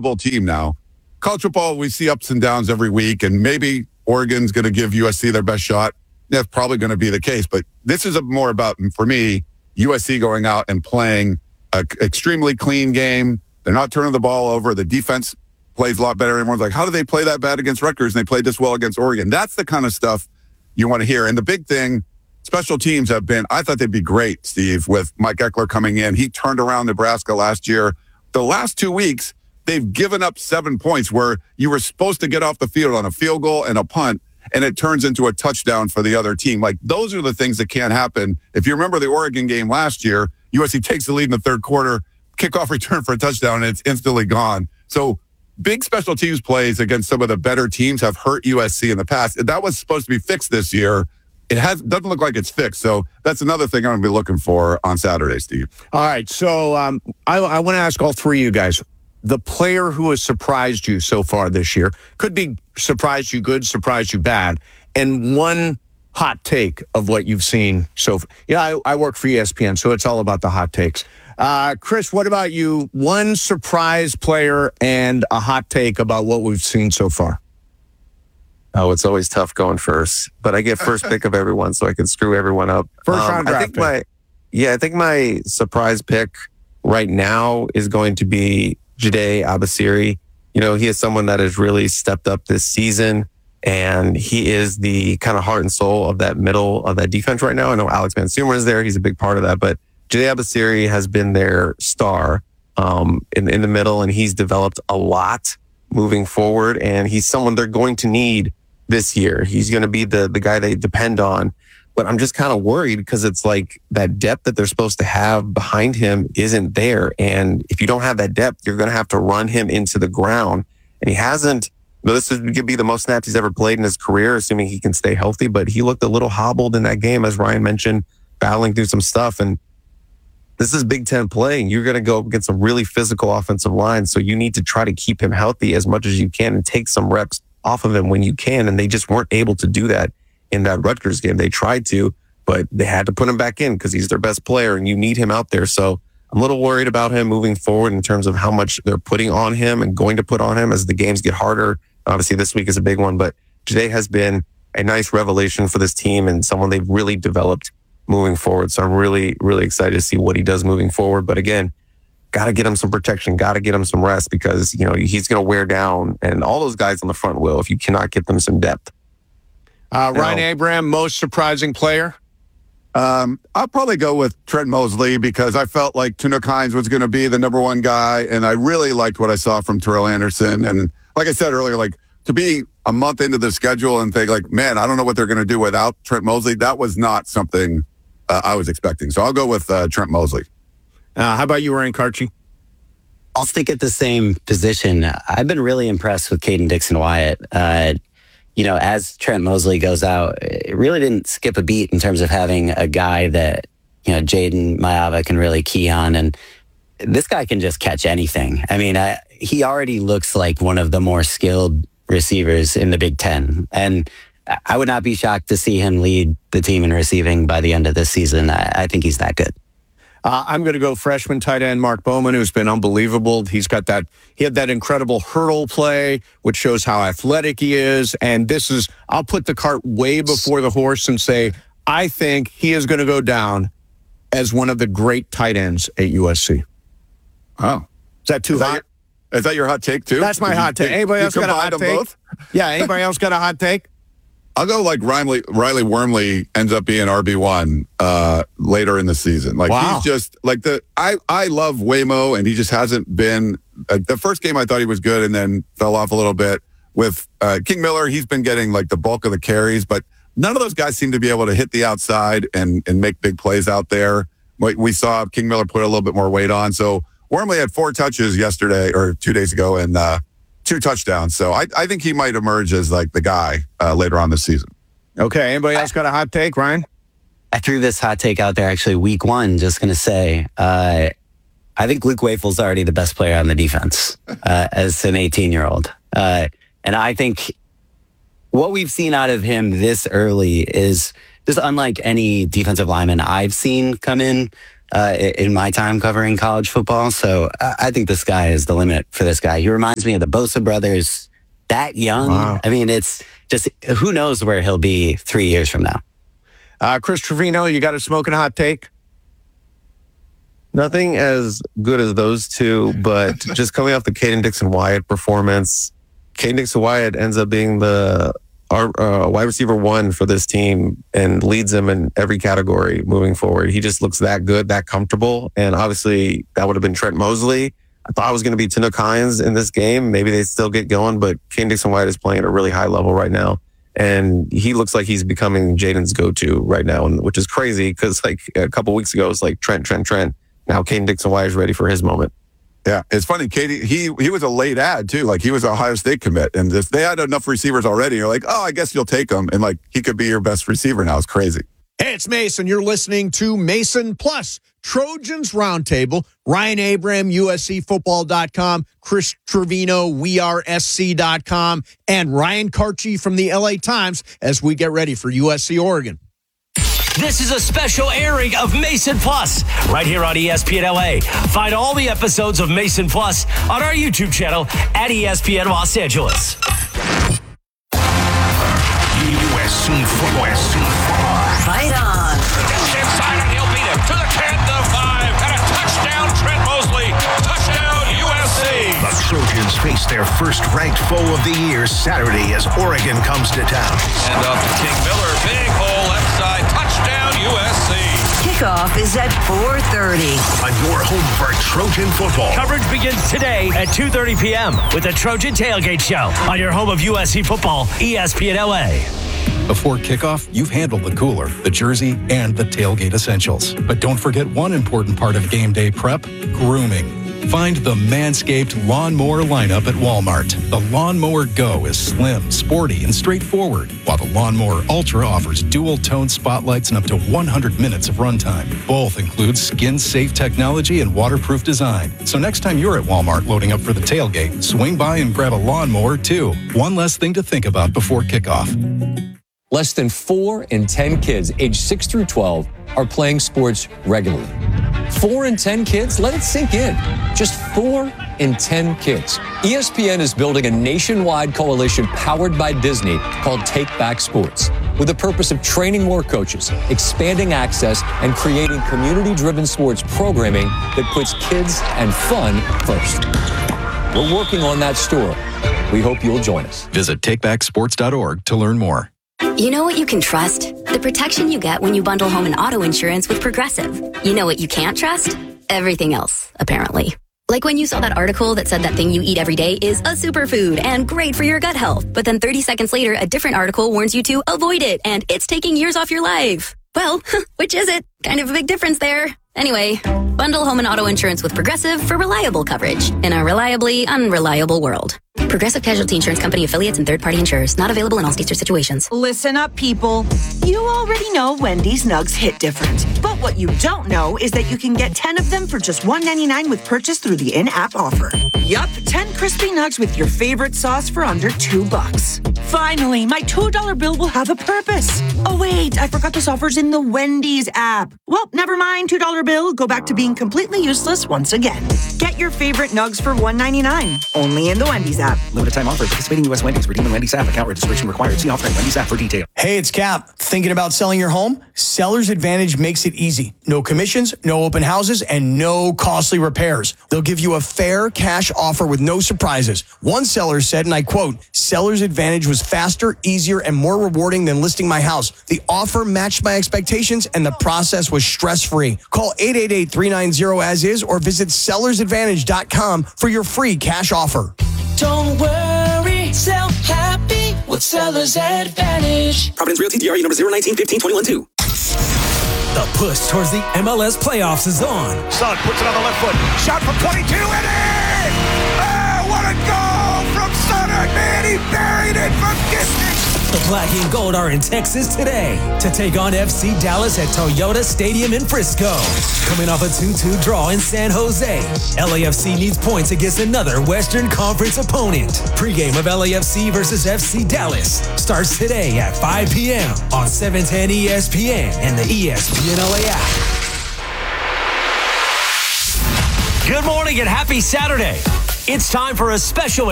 beatable team now. College football, we see ups and downs every week, and maybe Oregon's going to give USC their best shot. That's probably going to be the case. But this is more about, for me, USC going out and playing an extremely clean game. They're not turning the ball over. The defense plays a lot better. Everyone's like, how do they play that bad against Rutgers and they played this well against Oregon? That's the kind of stuff you want to hear. And the big thing, special teams have been, I thought they'd be great, Steve, with Mike Eckler coming in. He turned around Nebraska last year. The last 2 weeks, they've given up 7 points where you were supposed to get off the field on a field goal and a punt, and it turns into a touchdown for the other team. Like, those are the things that can't happen. If you remember the Oregon game last year, USC takes the lead in the third quarter, kickoff return for a touchdown, and it's instantly gone. So big special teams plays against some of the better teams have hurt USC in the past. That was supposed to be fixed this year. It doesn't look like it's fixed. So that's another thing I'm going to be looking for on Saturday, Steve. All right. So I want to ask all three of you guys, the player who has surprised you so far this year, could be surprised you good, surprised you bad, and one hot take of what you've seen so far. Yeah, I work for ESPN, so it's all about the hot takes. Chris, what about you? One surprise player and a hot take about what we've seen so far. Oh, it's always tough going first, but I get first pick of everyone, so I can screw everyone up. First round draft pick. I think my surprise pick right now is going to be Jide Abasiri. You know, he is someone that has really stepped up this season, and he is the kind of heart and soul of that middle of that defense right now. I know Alex Van Sumer is there. He's a big part of that, but Jide Abasiri has been their star in the middle, and he's developed a lot moving forward, and he's someone they're going to need this year. He's going to be the guy they depend on. But I'm just kind of worried because it's like that depth that they're supposed to have behind him isn't there. And if you don't have that depth, you're going to have to run him into the ground. And he hasn't. This could be the most snaps he's ever played in his career, assuming he can stay healthy. But he looked a little hobbled in that game, as Ryan mentioned, battling through some stuff. And this is Big Ten play, and you're going to go against a really physical offensive line. So you need to try to keep him healthy as much as you can and take some reps off of him when you can. And they just weren't able to do that in that Rutgers game. They tried to, but they had to put him back in because he's their best player and you need him out there. So I'm a little worried about him moving forward in terms of how much they're putting on him and going to put on him as the games get harder. Obviously, this week is a big one, but Jide has been a nice revelation for this team and someone they've really developed moving forward. So I'm really, really excited to see what he does moving forward. But again, got to get him some protection, got to get him some rest because, you know, he's going to wear down, and all those guys on the front will if you cannot get them some depth. Ryan Abraham, most surprising player? I'll probably go with Trent Mosley because I felt like Tunick Hines was going to be the number one guy, and I really liked what I saw from Terrell Anderson. And like I said earlier, like to be a month into the schedule and think like, man, I don't know what they're going to do without Trent Mosley. That was not something I was expecting. So I'll go with Trent Mosley. How about you, Ryan Karchi? I'll stick at the same position. I've been really impressed with Caden Dixon-Wyatt. As Trent Mosley goes out, it really didn't skip a beat in terms of having a guy that, Jaden Mayava can really key on. And this guy can just catch anything. I mean, he already looks like one of the more skilled receivers in the Big Ten. And I would not be shocked to see him lead the team in receiving by the end of this season. I think he's that good. I'm going to go freshman tight end Mark Bowman, who's been unbelievable. He had that incredible hurdle play, which shows how athletic he is. And I'll put the cart way before the horse and say, I think he is going to go down as one of the great tight ends at USC. Oh. Is that too hot? Is that your hot take too? That's my hot take. Anybody else got a hot take? Both? Yeah, anybody else got a hot take? I'll go like Riley Wormley ends up being RB1 later in the season. Like He's just like I love Waymo, and he just hasn't been. The first game I thought he was good, and then fell off a little bit. With King Miller, he's been getting like the bulk of the carries, but none of those guys seem to be able to hit the outside and make big plays out there. We saw King Miller put a little bit more weight on. So Wormley had 4 touches yesterday or 2 days ago, and 2 touchdowns. So I think he might emerge as like the guy later on this season. Okay. Anybody else got a hot take, Ryan? I threw this hot take out there actually week 1, just going to say, I think Luke Wafel's already the best player on the defense as an 18-year-old. And I think what we've seen out of him this early is just unlike any defensive lineman I've seen come in in my time covering college football. So I think the sky is the limit for this guy. He reminds me of the Bosa brothers, that young. Wow. I mean, it's just, who knows where he'll be 3 years from now. Chris Trevino, you got a smoking hot take? Nothing as good as those two, but just coming off the Caden Dixon-Wyatt performance, Caden Dixon-Wyatt ends up being the wide receiver 1 for this team and leads them in every category moving forward. He just looks that good, that comfortable. And obviously that would have been Trent Mosley. I thought it was going to be Tanook Hines in this game. Maybe they still get going, but Caden Dixon-Wyatt is playing at a really high level right now. And he looks like he's becoming Jaden's go-to right now, which is crazy because like a couple weeks ago, it's like Trent. Now Caden Dixon-Wyatt is ready for his moment. Yeah, it's funny. Katie, he was a late ad too. Like he was an Ohio State commit, and they had enough receivers already. You're like, oh, I guess you'll take him, and like he could be your best receiver now. It's crazy. Hey, it's Mason. You're listening to Mason Plus, Trojans Roundtable. Ryan Abraham, USCFootball.com, Chris Trevino, WeAreSC.com, and Ryan Karchi from the LA Times as we get ready for USC Oregon. This is a special airing of Mason Plus right here on ESPN LA. Find all the episodes of Mason Plus on our YouTube channel at ESPN Los Angeles. USC football. Fight on. Inside and he'll beat him to the 10, the 5, and a touchdown, Trent Mosley. Touchdown, USC. The Trojans face their first-ranked foe of the year Saturday as Oregon comes to town. And off to King Miller, big hole left side, touchdown, USC. Kickoff is at 4:30. On your home for Trojan football. Coverage begins today at 2:30 p.m. with the Trojan Tailgate Show on your home of USC football, ESPN LA. Before kickoff, you've handled the cooler, the jersey, and the tailgate essentials. But don't forget one important part of game day prep, grooming. Find the Manscaped Lawnmower lineup at Walmart. The Lawnmower Go is slim, sporty, and straightforward, while the Lawnmower Ultra offers dual-tone spotlights and up to 100 minutes of runtime. Both include skin-safe technology and waterproof design. So next time you're at Walmart loading up for the tailgate, swing by and grab a lawnmower, too. One less thing to think about before kickoff. Less than 4 in 10 kids aged 6 through 12 are playing sports regularly. 4 in 10 kids? Let it sink in. Just 4 in 10 kids. ESPN is building a nationwide coalition powered by Disney called Take Back Sports, with the purpose of training more coaches, expanding access, and creating community-driven sports programming that puts kids and fun first. We're working on that story. We hope you'll join us. Visit takebacksports.org to learn more. You know what you can trust? The protection you get when you bundle home and auto insurance with Progressive. You know what you can't trust? Everything else, apparently. Like when you saw that article that said that thing you eat every day is a superfood and great for your gut health. But then 30 seconds later, a different article warns you to avoid it and it's taking years off your life. Well, which is it? Kind of a big difference there. Anyway, bundle home and auto insurance with Progressive for reliable coverage in a reliably unreliable world. Progressive Casualty Insurance Company affiliates and third-party insurers. Not available in all states or situations. Listen up, people. You already know Wendy's Nugs hit different. But what you don't know is that you can get 10 of them for just $1.99 with purchase through the in-app offer. Yup, 10 crispy nugs with your favorite sauce for under $2. Finally, my $2 bill will have a purpose. Oh, wait, I forgot this offer's in the Wendy's app. Well, never mind, $2 bill. Go back to being completely useless once again. Get your favorite nugs for $1.99. Only in the Wendy's app. Limited time offer. Participating U.S. Wendy's. Redeem the Wendy's app. Account registration required. See offer at Wendy's app for detail. Hey, it's Cap. Thinking about selling your home? Seller's Advantage makes it easy. No commissions, no open houses, and no costly repairs. They'll give you a fair cash offer with no surprises. One seller said, and I quote, "Seller's Advantage was faster, easier, and more rewarding than listing my house. The offer matched my expectations, and the process was stress-free. Call 888-390-AS-IS or visit sellersadvantage.com for your free cash offer." Don't worry, sell happy with Seller's Advantage. Providence Realty DRE number 0191521-2. The push towards the MLS playoffs is on. Son puts it on the left foot. Shot from 22 and in! Oh, what a goal from Sutter! Man, he buried it from distance. The Black and Gold are in Texas today to take on FC Dallas at Toyota Stadium in Frisco. Coming off a 2-2 draw in San Jose, LAFC needs points against another Western Conference opponent. Pre-game of LAFC versus FC Dallas starts today at 5 p.m. on 710 ESPN and the ESPN LA app. Good morning and happy Saturday. It's time for a special